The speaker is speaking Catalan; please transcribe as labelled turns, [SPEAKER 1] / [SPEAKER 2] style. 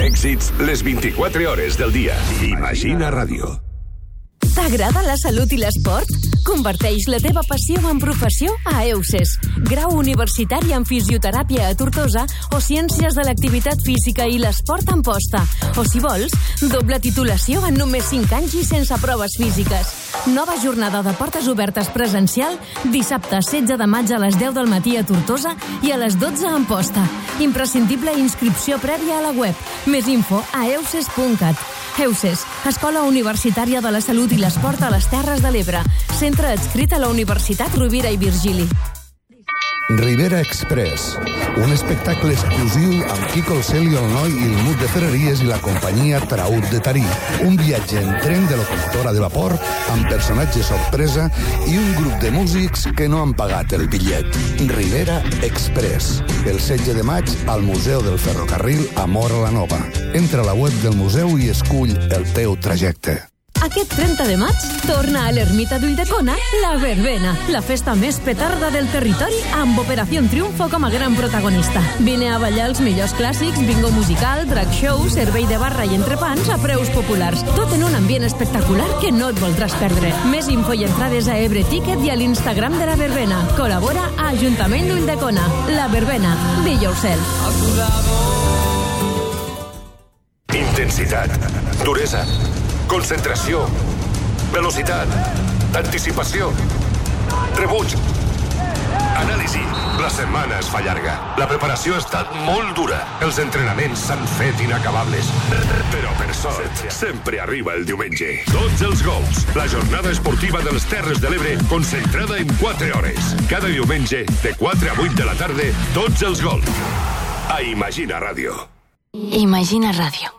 [SPEAKER 1] Èxits les 24 hores del dia. Imagina Ràdio.
[SPEAKER 2] T'agrada la salut i l'esport? Converteix la teva passió en professió a EUSES. Grau universitari en fisioteràpia a Tortosa o ciències de l'activitat física i l'esport a Amposta. O, si vols, doble titulació en només 5 anys i sense proves físiques. Nova jornada de portes obertes presencial dissabte 16 de maig a les 10 del matí a Tortosa i a les 12 a Amposta. Imprescindible inscripció prèvia a la web. Més info a euses.cat. EUSES, Escola Universitària de la Salut i l'Esport a les Terres de l'Ebre. Centre adscrit a la Universitat Rovira i Virgili.
[SPEAKER 3] Ribera Express, un espectacle exclusiu amb Quico el Celio el Noi i el Mut de Ferreries i la companyia Traut de Tarí. Un viatge en tren de locomotora de vapor amb personatge sorpresa i un grup de músics que no han pagat el bitllet. Ribera Express, el 16 de maig al Museu del Ferrocarril a Móra la Nova. Entra a la web del museu i escull el teu trajecte.
[SPEAKER 2] Aquest 30 de maig torna a l'Ermita d'Ulldecona la Verbena, la festa més petarda del territori amb Operació Triunfo com a gran protagonista. Vine a ballar els millors clàssics, bingo musical, drag show, servei de barra i entrepans a preus populars. Tot en un ambient espectacular que no et voldràs perdre. Més info i entrades a Ebre Ticket i a l'Instagram de la Verbena. Col·labora a Ajuntament d'Ulldecona. La Verbena. Be yourself.
[SPEAKER 1] Intensitat, duresa, concentració, velocitat, anticipació, rebuig, anàlisi. La setmana es fa llarga. La preparació ha estat molt dura. Els entrenaments s'han fet inacabables. Però, per sort, sempre arriba el diumenge. Tots els gols. La jornada esportiva de les Terres de l'Ebre concentrada en 4 hores. Cada diumenge, de 4 a 8 de la tarda, tots els gols. A Imagina Ràdio.
[SPEAKER 4] Imagina Ràdio.